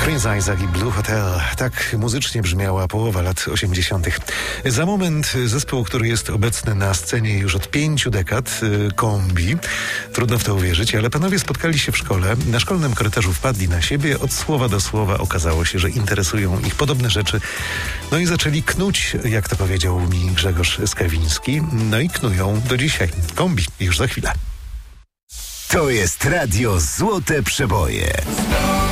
Prince Isaac i Blue Hotel. Tak muzycznie brzmiała połowa lat 80. Za moment zespół, który jest obecny na scenie już od 5 dekad, Kombi. Trudno w to uwierzyć, ale panowie spotkali się w szkole. Na szkolnym korytarzu wpadli na siebie. Od słowa do słowa okazało się, że interesują ich podobne rzeczy. No i zaczęli knuć, jak to powiedział mi Grzegorz Skawiński. No i knują do dzisiaj. Kombi już za chwilę. To jest Radio Złote Przeboje.